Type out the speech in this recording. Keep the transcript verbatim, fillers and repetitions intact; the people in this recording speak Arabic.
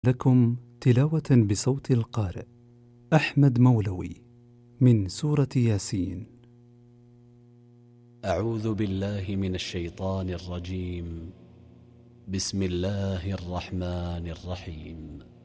لكم تلاوة بصوت القارئ أحمد مولوي من سورة ياسين. أعوذ بالله من الشيطان الرجيم. بسم الله الرحمن الرحيم.